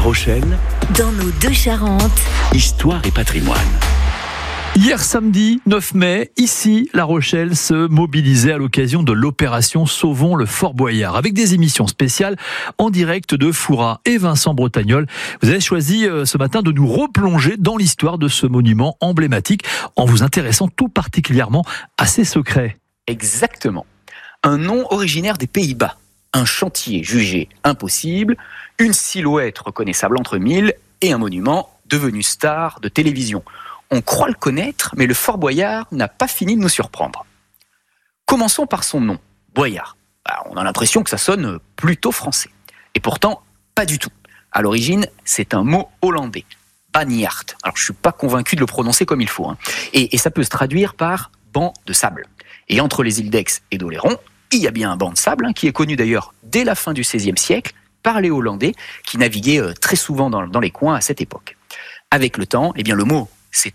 Rochelle, dans nos deux Charentes, histoire et patrimoine. Hier samedi 9 mai, ici, La Rochelle se mobilisait à l'occasion de l'opération Sauvons le Fort Boyard, avec des émissions spéciales en direct de Fouras et Vincent Bretagnol. Vous avez choisi ce matin de nous replonger dans l'histoire de ce monument emblématique en vous intéressant tout particulièrement à ses secrets. Exactement. Un nom originaire des Pays-Bas, un chantier jugé impossible, une silhouette reconnaissable entre mille et un monument devenu star de télévision. On croit le connaître, mais le Fort Boyard n'a pas fini de nous surprendre. Commençons par son nom, Boyard. On a l'impression que ça sonne plutôt français. Et pourtant, pas du tout. À l'origine, c'est un mot hollandais, Banyaert. Alors, je suis pas convaincu de le prononcer comme il faut. Et ça peut se traduire par banc de sable. Et entre les îles d'Aix et d'Oléron, il y a bien un banc de sable, qui est connu d'ailleurs dès la fin du XVIe siècle par les Hollandais, qui naviguaient très souvent dans les coins à cette époque. Avec le temps, le mot